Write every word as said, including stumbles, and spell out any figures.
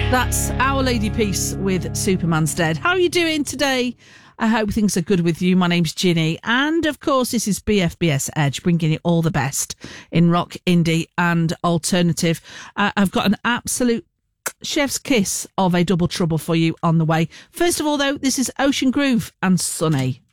That's Our Lady Peace with Superman's Dead. How are you doing today? I hope things are good with you. My name's Ginny, and of course this is B F B S Edge, bringing you all the best in rock, indie and alternative. Uh, I've got an absolute chef's kiss of a double trouble for you on the way. First of all though, this is Ocean Groove and Sunny.